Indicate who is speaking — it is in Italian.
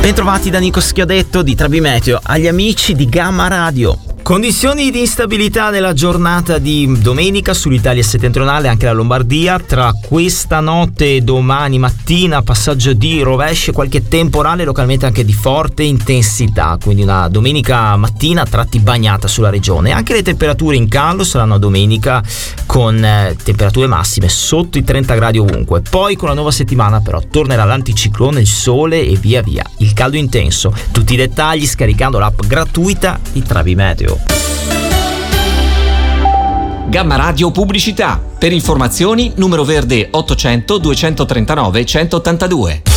Speaker 1: Bentrovati da Nico Schiodetto di Trabi Meteo, agli amici di Gamma Radio. Condizioni di instabilità nella giornata di domenica sull'Italia settentrionale, anche la Lombardia. Tra questa notte e domani mattina passaggio di rovesce, qualche temporale localmente anche di forte intensità, quindi una domenica mattina a tratti bagnata sulla regione. Anche le temperature in calo saranno domenica con temperature massime sotto i 30 gradi ovunque. Poi con la nuova settimana però tornerà l'anticiclone, il sole e via via il caldo intenso. Tutti i dettagli scaricando l'app gratuita di Trabi Meteo.
Speaker 2: Gamma Radio Pubblicità. Per informazioni numero verde 800 239 182.